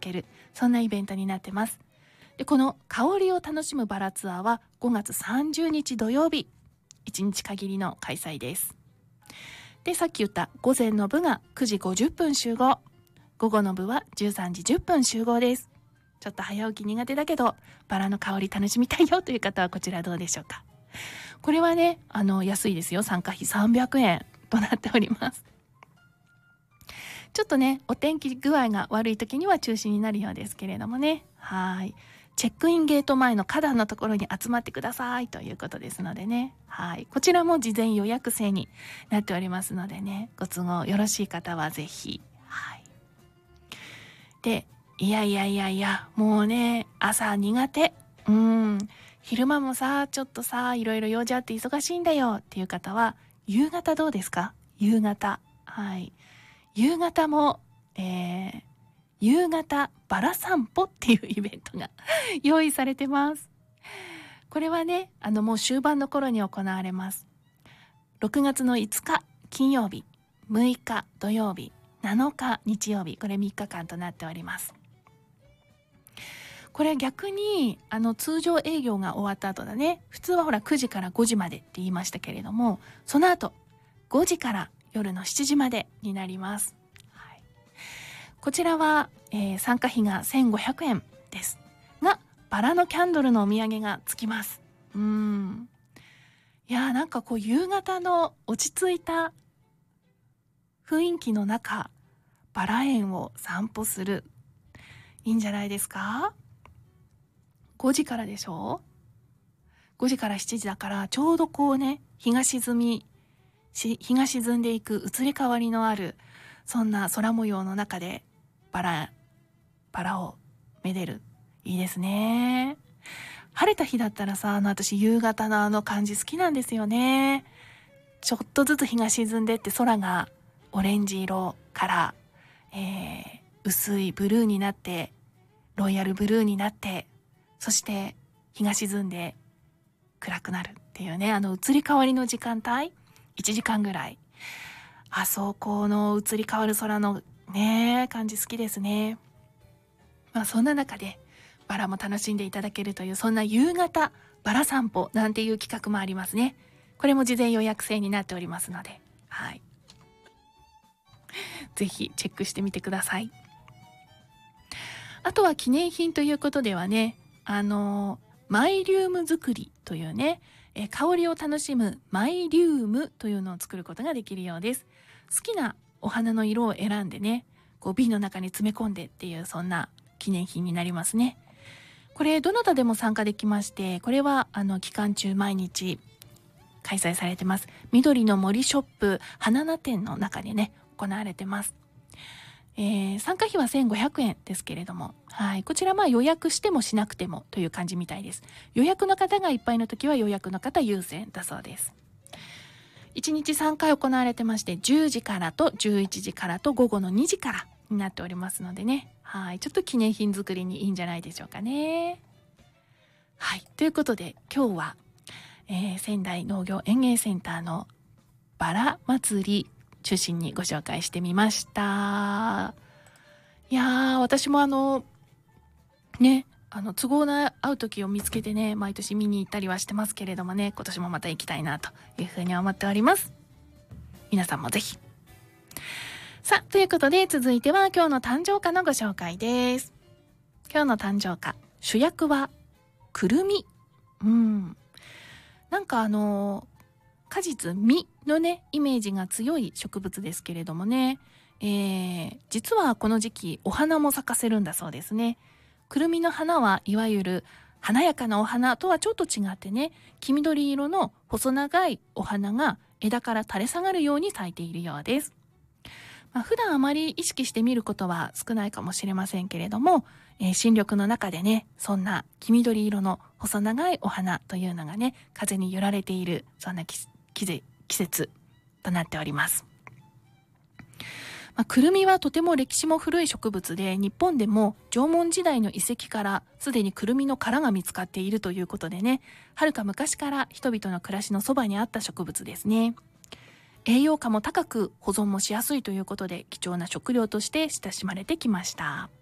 ける、そんなイベントになってます。で、この香りを楽しむバラツアーは5月30日土曜日、1日限りの開催です。で、さっき言った午前の部が9時50分集合、午後の部は13時10分集合です。ちょっと早起き苦手だけどバラの香り楽しみたいよという方はこちらどうでしょうか。これはね、安いですよ。参加費300円となっております。ちょっとね、お天気具合が悪い時には中止になるようですけれどもね。はい。チェックインゲート前の花壇のところに集まってくださいということですのでね。はい。こちらも事前予約制になっておりますのでね、ご都合よろしい方はぜひ。はい。で、いや、もうね、朝苦手。昼間もさ、ちょっとさ、いろいろ用事あって忙しいんだよっていう方は、夕方どうですか？夕方。はい。夕方も、夕方バラ散歩っていうイベントが用意されてます。これはね、もう終盤の頃に行われます。6月の5日金曜日、6日土曜日、7日日曜日、これ3日間となっております。これ逆に通常営業が終わった後だね。普通はほら9時から5時までって言いましたけれども、その後5時から夜の7時までになります。はい、こちらは、参加費が1500円ですが、バラのキャンドルのお土産がつきます。いやー、なんかこう夕方の落ち着いた雰囲気の中、バラ園を散歩する、いいんじゃないですか。5時からでしょ。5時から7時だから、ちょうどこうね、日が沈んでいく移り変わりのある、そんな空模様の中でバラをめでる。いいですね。晴れた日だったらさ、私夕方の感じ好きなんですよね。ちょっとずつ日が沈んでって空がオレンジ色から、薄いブルーになって、ロイヤルブルーになって、そして日が沈んで暗くなるっていうね、移り変わりの時間帯、1時間ぐらい。あそこの移り変わる空のね、感じ好きですね。まあそんな中でバラも楽しんでいただけるという、そんな夕方バラ散歩なんていう企画もありますね。これも事前予約制になっておりますので、はい。ぜひチェックしてみてください。あとは記念品ということではね、マイリウム作りというね、香りを楽しむマイリウムというのを作ることができるようです。好きなお花の色を選んでね、こう瓶の中に詰め込んでっていう、そんな記念品になりますね。これどなたでも参加できまして、これは期間中毎日開催されてます。緑の森ショップ花菜店の中でね、行われてます。参加費は1500円ですけれども、はい、こちら予約してもしなくてもという感じみたいです。予約の方がいっぱいの時は予約の方優先だそうです。1日3回行われてまして、10時からと11時からと午後の2時からになっておりますのでね、はい、ちょっと記念品作りにいいんじゃないでしょうかね。はい、ということで今日は、仙台農業園芸センターのバラ祭り中心にご紹介してみました。いやー、私も都合の合う時を見つけてね、毎年見に行ったりはしてますけれどもね、今年もまた行きたいなというふうに思っております。皆さんもぜひ。さあ、ということで続いては今日の誕生花のご紹介です。今日の誕生花、主役はくるみ。なんか果実実のねイメージが強い植物ですけれどもね、実はこの時期お花も咲かせるんだそうですね。くるみの花はいわゆる華やかなお花とはちょっと違ってね、黄緑色の細長いお花が枝から垂れ下がるように咲いているようです。普段あまり意識して見ることは少ないかもしれませんけれども、新緑の中でね、そんな黄緑色の細長いお花というのがね、風に揺られている、そんな季節となっております。くるみはとても歴史も古い植物で、日本でも縄文時代の遺跡からすでにくるみの殻が見つかっているということでね、はるか昔から人々の暮らしのそばにあった植物ですね。栄養価も高く保存もしやすいということで、貴重な食料として親しまれてきました。